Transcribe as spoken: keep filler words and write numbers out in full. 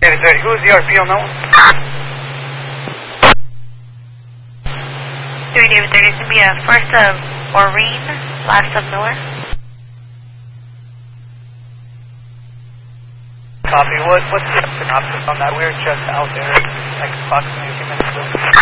David thirty, who's the R P on that one? three David thirty, it's going to be a first of Maureen, last of Miller. Copy. What, what's the synopsis on that? We were just out there like approximately a few minutes ago.